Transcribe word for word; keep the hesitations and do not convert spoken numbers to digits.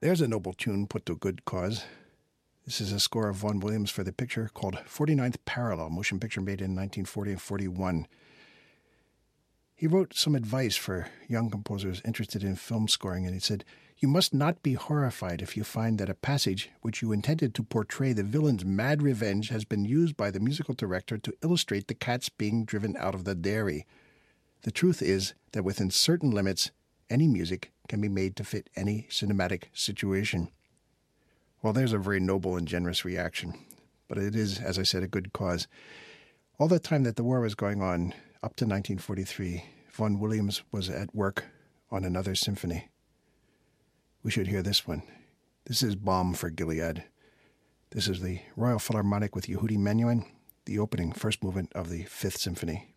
There's a noble tune put to good cause. This is a score of Vaughan Williams for the picture called forty-ninth Parallel, motion picture made in nineteen forty and forty-one. He wrote some advice for young composers interested in film scoring, and he said, "You must not be horrified if you find that a passage which you intended to portray the villain's mad revenge has been used by the musical director to illustrate the cats being driven out of the dairy. The truth is that within certain limits, any music can be made to fit any cinematic situation." Well, there's a very noble and generous reaction, but it is, as I said, a good cause. All the time that the war was going on, up to nineteen forty-three, Vaughan Williams was at work on another symphony. We should hear this one. This is Balm for Gilead. This is the Royal Philharmonic with Yehudi Menuhin, the opening first movement of the Fifth Symphony.